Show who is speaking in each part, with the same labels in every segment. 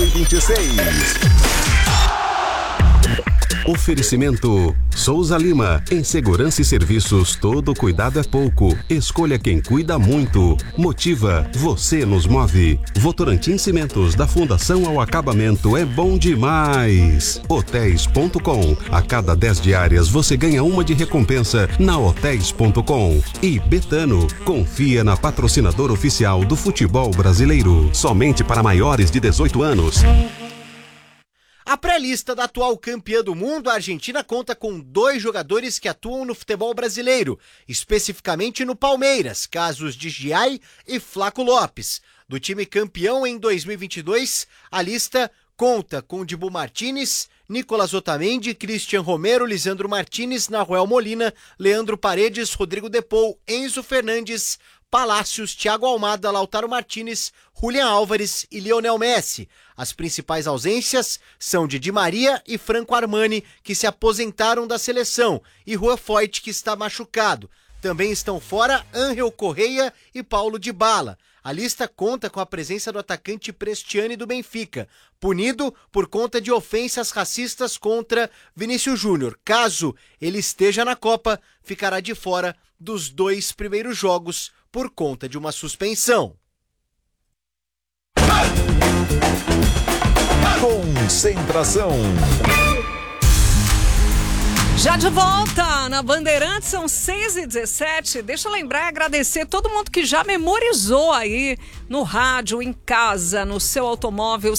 Speaker 1: 2026. Oferecimento Souza Lima. Em segurança e serviços, todo cuidado é pouco. Escolha quem cuida muito. Motiva, você nos move. Votorantim Cimentos, da fundação ao acabamento, é bom demais. Hotéis.com. A cada 10 diárias você ganha uma de recompensa na Hotéis.com. E Betano, confia na patrocinadora oficial do futebol brasileiro. Somente para maiores de 18 anos.
Speaker 2: A pré-lista da atual campeã do mundo, a Argentina, conta com 2 jogadores que atuam no futebol brasileiro, especificamente no Palmeiras, casos de Giai e Flaco Lopes. Do time campeão em 2022, a lista conta com Dibu Martínez, Nicolas Otamendi, Cristian Romero, Lisandro Martínez, Nahuel Molina, Leandro Paredes, Rodrigo Depou, Enzo Fernandes, Palácios, Thiago Almada, Lautaro Martínez, Julián Álvares e Lionel Messi. As principais ausências são de Di Maria e Franco Armani, que se aposentaram da seleção, e Juan Foyth, que está machucado. Também estão fora Ángel Correia e Paulo Dybala. A lista conta com a presença do atacante Prestiani do Benfica, punido por conta de ofensas racistas contra Vinícius Júnior. Caso ele esteja na Copa, ficará de fora dos 2 primeiros jogos por conta de uma suspensão.
Speaker 1: Concentração.
Speaker 3: Já de volta na Bandeirantes, são 6h17. Deixa eu lembrar e agradecer todo mundo que já memorizou aí no rádio, em casa, no seu automóvel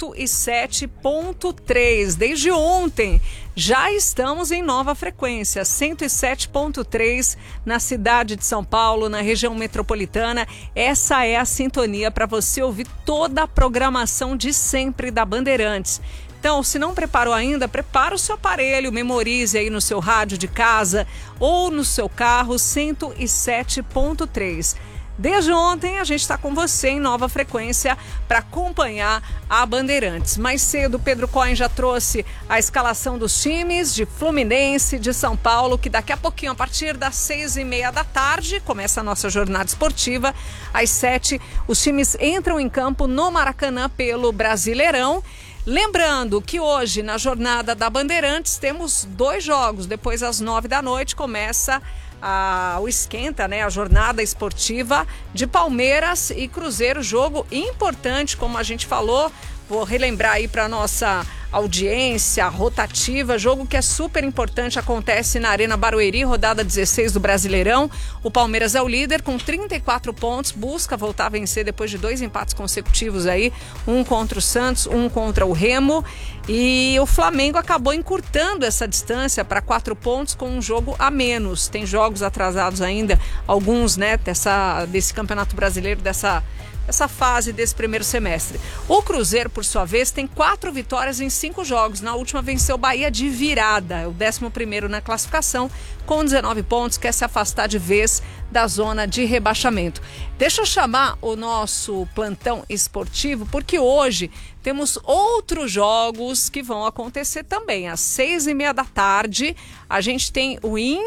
Speaker 3: 107.3. Desde ontem já estamos em nova frequência, 107.3 na cidade de São Paulo, na região metropolitana. Essa é a sintonia para você ouvir toda a programação de sempre da Bandeirantes. Então, se não preparou ainda, prepara o seu aparelho, memorize aí no seu rádio de casa ou no seu carro 107.3. Desde ontem a gente está com você em nova frequência para acompanhar a Bandeirantes. Mais cedo, Pedro Cohen já trouxe a escalação dos times de Fluminense, de São Paulo, que daqui a pouquinho, a partir das 6h30 da tarde, começa a nossa jornada esportiva. Às 7h, os times entram em campo no Maracanã pelo Brasileirão. Lembrando que hoje, na jornada da Bandeirantes, temos 2 jogos. Depois, às 9 da noite, começa o esquenta, né? A jornada esportiva de Palmeiras e Cruzeiro. Jogo importante, como a gente falou. Vou relembrar aí para nossa audiência rotativa, jogo que é super importante, acontece na Arena Barueri, rodada 16 do Brasileirão. O Palmeiras é o líder com 34 pontos, busca voltar a vencer depois de 2 empates consecutivos aí, um contra o Santos, um contra o Remo, e o Flamengo acabou encurtando essa distância para 4 pontos com um jogo a menos. Tem jogos atrasados ainda, alguns, né, desse Campeonato Brasileiro, dessa fase desse primeiro semestre. O Cruzeiro, por sua vez, tem 4 vitórias em 5 jogos. Na última venceu o Bahia de virada. É o 11º na classificação, com 19 pontos, quer se afastar de vez da zona de rebaixamento. Deixa eu chamar o nosso plantão esportivo, porque hoje temos outros jogos que vão acontecer também. Às 6h30 da tarde, a gente tem o